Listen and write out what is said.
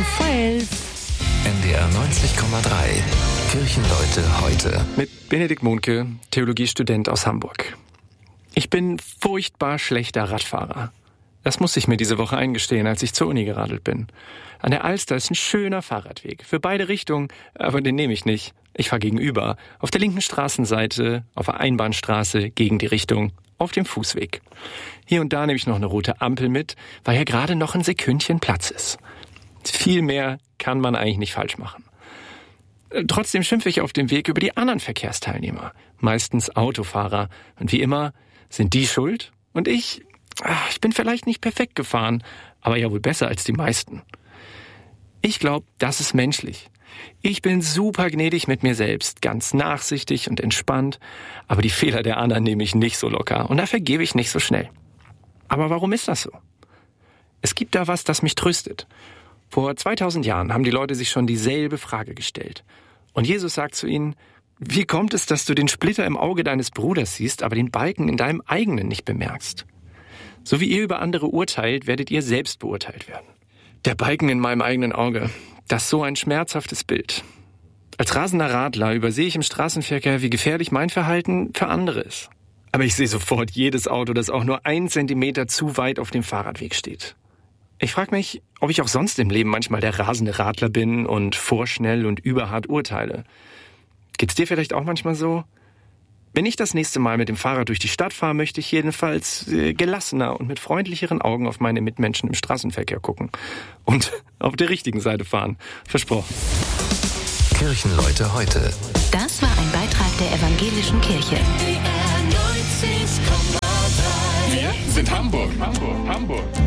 5. NDR 90,3. Kirchenleute heute. Mit Benedikt Mohnke, Theologiestudent aus Hamburg. Ich bin furchtbar schlechter Radfahrer. Das musste ich mir diese Woche eingestehen, als ich zur Uni geradelt bin. An der Alster ist ein schöner Fahrradweg. Für beide Richtungen, aber den nehme ich nicht. Ich fahre gegenüber. Auf der linken Straßenseite, auf der Einbahnstraße, gegen die Richtung, auf dem Fußweg. Hier und da nehme ich noch eine rote Ampel mit, weil hier gerade noch ein Sekündchen Platz ist. Viel mehr kann man eigentlich nicht falsch machen. Trotzdem schimpfe ich auf dem Weg über die anderen Verkehrsteilnehmer. Meistens Autofahrer. Und wie immer sind die schuld. Und ich bin vielleicht nicht perfekt gefahren, aber ja wohl besser als die meisten. Ich glaube, das ist menschlich. Ich bin super gnädig mit mir selbst, ganz nachsichtig und entspannt, aber die Fehler der anderen nehme ich nicht so locker und da vergebe ich nicht so schnell. Aber warum ist das so? Es gibt da was, das mich tröstet. Vor 2000 Jahren haben die Leute sich schon dieselbe Frage gestellt. Und Jesus sagt zu ihnen: Wie kommt es, dass du den Splitter im Auge deines Bruders siehst, aber den Balken in deinem eigenen nicht bemerkst? So wie ihr über andere urteilt, werdet ihr selbst beurteilt werden. Der Balken in meinem eigenen Auge, das ist so ein schmerzhaftes Bild. Als rasender Radler übersehe ich im Straßenverkehr, wie gefährlich mein Verhalten für andere ist. Aber ich sehe sofort jedes Auto, das auch nur 1 Zentimeter zu weit auf dem Fahrradweg steht. Ich frage mich, ob ich auch sonst im Leben manchmal der rasende Radler bin und vorschnell und überhart urteile. Geht's dir vielleicht auch manchmal so? Wenn ich das nächste Mal mit dem Fahrrad durch die Stadt fahre, möchte ich jedenfalls gelassener und mit freundlicheren Augen auf meine Mitmenschen im Straßenverkehr gucken. Und auf der richtigen Seite fahren. Versprochen. Kirchenleute heute. Das war ein Beitrag der Evangelischen Kirche. Wir sind Hamburg.